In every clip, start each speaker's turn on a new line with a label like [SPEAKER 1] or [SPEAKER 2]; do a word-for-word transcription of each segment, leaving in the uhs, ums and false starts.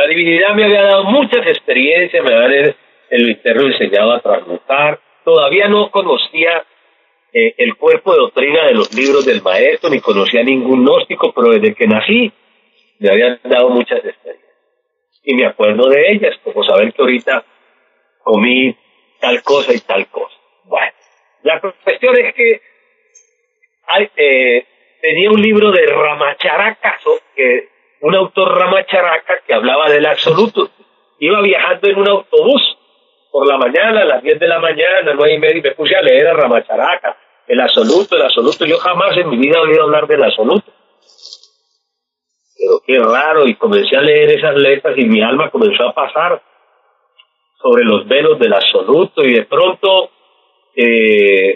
[SPEAKER 1] La divinidad me había dado muchas experiencias, me había el Eterno enseñado a transmutar. Todavía no conocía eh, el cuerpo de doctrina de los libros del maestro, ni conocía ningún gnóstico, pero desde que nací me habían dado muchas experiencias. Y me acuerdo de ellas, como saber que ahorita comí tal cosa y tal cosa. Bueno, la cuestión es que hay, eh, tenía un libro de Ramacharaka, que un autor Ramacharaka que hablaba del absoluto. Iba viajando en un autobús por la mañana, a las diez de la mañana, nueve y media, y me puse a leer a Ramacharaka, el absoluto, el absoluto. Yo jamás en mi vida he oído hablar del absoluto. Pero qué raro, y comencé a leer esas letras y mi alma comenzó a pasar sobre los velos del absoluto, y de pronto eh,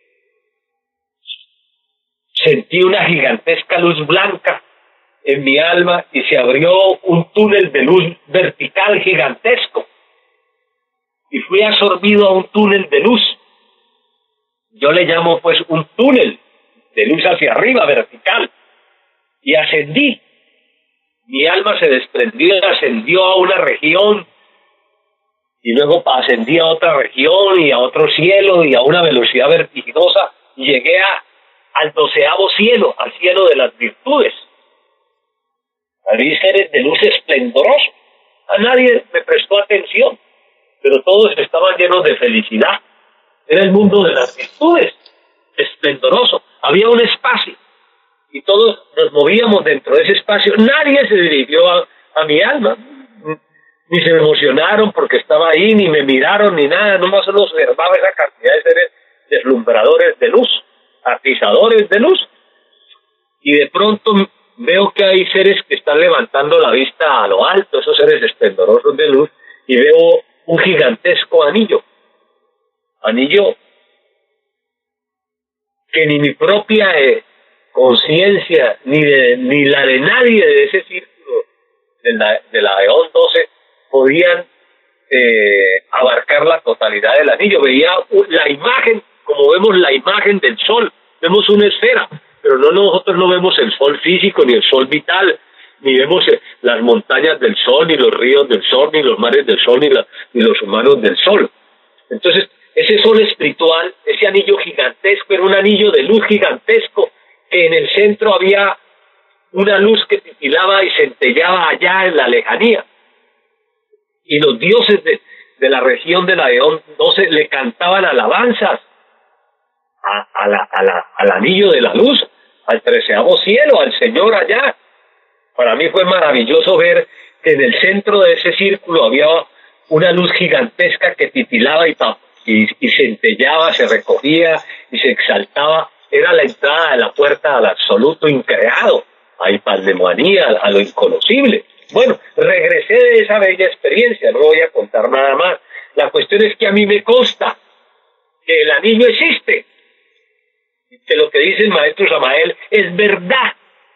[SPEAKER 1] sentí una gigantesca luz blanca en mi alma y se abrió un túnel de luz vertical gigantesco y fui absorbido a un túnel de luz. Yo le llamo pues un túnel de luz hacia arriba, vertical, y ascendí. Mi alma se desprendió y ascendió a una región, y luego ascendí a otra región y a otro cielo y a una velocidad vertiginosa, y llegué a, al doceavo cielo, al cielo de las virtudes. Había seres de luz esplendoroso. A nadie me prestó atención, pero todos estaban llenos de felicidad. Era el mundo de las virtudes, esplendoroso. Había un espacio y todos nos movíamos dentro de ese espacio. Nadie se dirigió a, a mi alma, ni se emocionaron porque estaba ahí, ni me miraron, ni nada. Nomás solo observaba esa cantidad de seres deslumbradores de luz, atizadores de luz. Y de pronto veo que hay seres que están levantando la vista a lo alto, esos seres esplendorosos de luz, y veo un gigantesco anillo. Anillo que ni mi propia eh, conciencia, ni, de, ni la de nadie de ese círculo de la, de la Eón doce podían eh, abarcar la totalidad del anillo. Veía la imagen, como vemos la imagen del sol, vemos una esfera, pero no, nosotros no vemos el sol físico, ni el sol vital, ni vemos eh, las montañas del sol, ni los ríos del sol, ni los mares del sol, ni, la, ni los humanos del sol. Entonces, ese sol espiritual, ese anillo gigantesco, era un anillo de luz gigantesco, que en el centro había una luz que titilaba y centellaba allá en la lejanía. Y los dioses de, de la región de la Eón doce le cantaban alabanzas a, a la, a la, al anillo de la luz, al treceavo cielo, al Señor allá. Para mí fue maravilloso ver que en el centro de ese círculo había una luz gigantesca que titilaba y, y, y centellaba, se recogía y se exaltaba. Era la entrada de la puerta al absoluto increado, a hipandemonía, a lo inconocible. Bueno, regresé de esa bella experiencia, no voy a contar nada más. La cuestión es que a mí me consta que el anillo existe, que lo que dice el maestro Samael es verdad.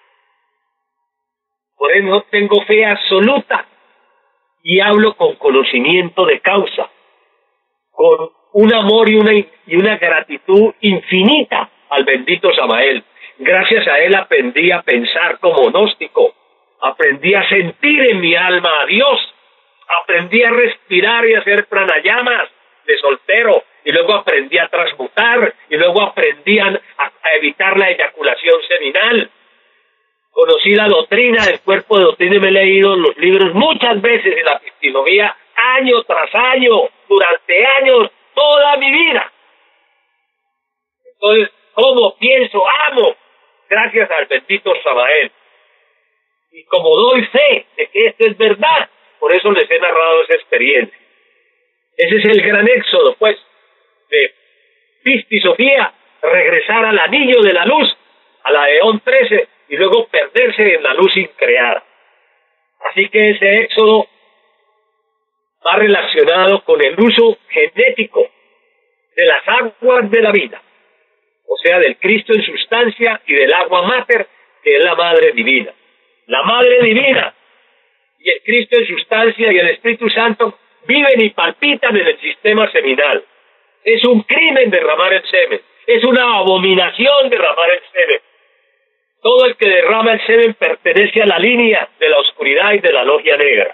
[SPEAKER 1] Por eso tengo fe absoluta y hablo con conocimiento de causa, con un amor y una, y una gratitud infinita al bendito Samael. Gracias a él aprendí a pensar como gnóstico, aprendí a sentir en mi alma a Dios, aprendí a respirar y a hacer pranayamas de soltero, y luego aprendí a transmutar, y luego aprendí a, a evitar la eyaculación seminal. Conocí la doctrina del cuerpo de doctrina y me he leído los libros muchas veces en la epistemología, año tras año, durante años, toda mi vida. Entonces, ¿cómo pienso? Amo, gracias al bendito Samael. Y como doy fe de que esto es verdad, por eso les he narrado esa experiencia. Ese es el gran éxodo, pues, de Pisti Sofía, regresar al anillo de la luz, a la Eón trece, y luego perderse en la luz increada. Así que ese éxodo va relacionado con el uso genético de las aguas de la vida, o sea, del Cristo en sustancia y del agua mater, que es la Madre Divina. La Madre Divina y el Cristo en sustancia y el Espíritu Santo viven y palpitan en el sistema seminal. Es un crimen derramar el semen, es una abominación derramar el semen. Todo el que derrama el semen pertenece a la línea de la oscuridad y de la logia negra.